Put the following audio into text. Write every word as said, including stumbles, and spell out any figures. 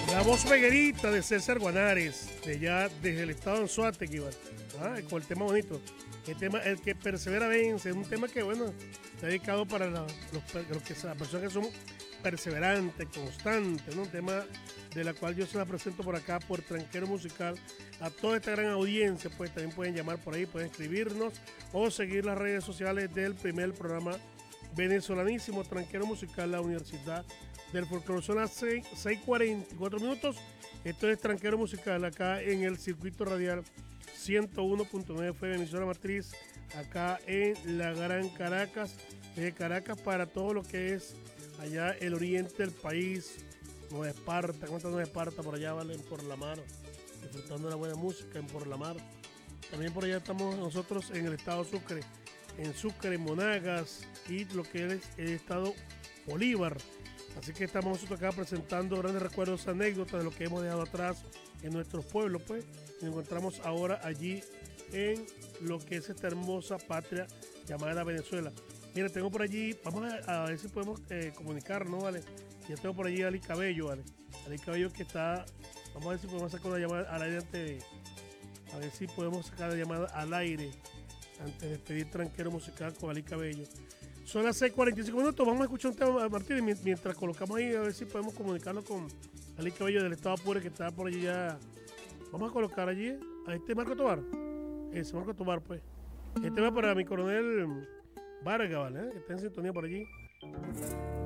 La voz veguerita de César Guanares, de ya desde el estado de Anzoátegui, ¿vale? Ah, con el tema bonito. El tema, el que persevera vence, es un tema que, bueno, está dedicado para la- los, los que, las personas que son perseverantes, constantes, ¿no? Un tema de la cual yo se la presento por acá, por Tranquero Musical, a toda esta gran audiencia, pues también pueden llamar por ahí, pueden escribirnos o seguir las redes sociales del primer programa venezolanísimo Tranquero Musical, la Universidad del Folclore. Son las seis cuarenta y cuatro minutos. Esto es Tranquero Musical acá en el circuito radial ciento uno punto nueve F M, emisora matriz acá en la Gran Caracas, de Caracas para todo lo que es allá el oriente del país, Nueva Esparta, ¿cuántas Nueva Esparta por allá valen por la mar? Disfrutando de la buena música en Por la Mar. También por allá estamos nosotros en el estado Sucre, en Sucre, en Monagas y lo que es el estado Bolívar. Así que estamos nosotros acá presentando grandes recuerdos, anécdotas de lo que hemos dejado atrás en nuestros pueblos, pues. Y nos encontramos ahora allí en lo que es esta hermosa patria llamada Venezuela. Mira, tengo por allí, vamos a, a ver si podemos eh, comunicar, ¿no? Vale. Ya tengo por allí a Ali Cabello, ¿vale? Ali Cabello que está, vamos a ver si podemos sacar una llamada al aire antes de, a ver si podemos sacar la llamada al aire antes de pedir Tranquero Musical con Ali Cabello. Son las seis cuarenta y cinco minutos, vamos a escuchar un tema, Martínez, mientras colocamos ahí, a ver si podemos comunicarlo con Ali Cabello del estado Apure, que está por allí ya. Vamos a colocar allí a este Marco Tobar. Ese Marco Tobar, pues. Este va para mi coronel Vargas, ¿vale? Que está en sintonía por allí.